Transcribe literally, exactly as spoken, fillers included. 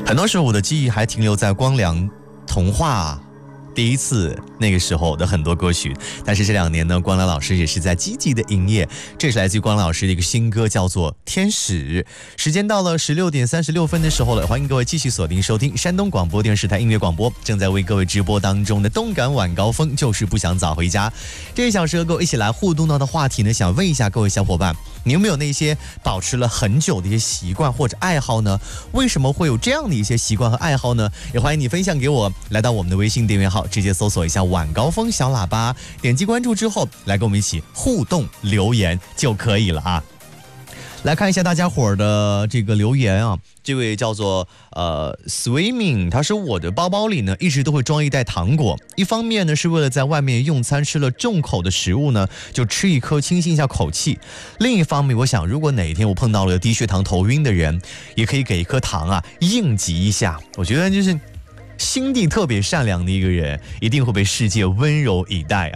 很多时候我的记忆还停留在光良童话第一次那个时候的很多歌曲，但是这两年呢，光良老师也是在积极的营业。这是来自于光良老师的一个新歌，叫做《天使》。时间到了十六点三十六分的时候了，欢迎各位继续锁定收听山东广播电视台音乐广播，正在为各位直播当中的动感晚高峰，就是不想早回家。这一小时和各位一起来互动到的话题呢，想问一下各位小伙伴，你有没有那些保持了很久的一些习惯或者爱好呢？为什么会有这样的一些习惯和爱好呢？也欢迎你分享给我，来到我们的微信订阅号，直接搜索一下晚高峰小喇叭，点击关注之后来跟我们一起互动留言就可以了啊。来看一下大家伙儿的这个留言啊，这位叫做呃 Swimming， 他说我的包包里呢一直都会装一袋糖果，一方面呢是为了在外面用餐吃了重口的食物呢，就吃一颗清新一下口气；另一方面，我想如果哪一天我碰到了低血糖头晕的人，也可以给一颗糖啊应急一下。我觉得就是心地特别善良的一个人，一定会被世界温柔以待啊。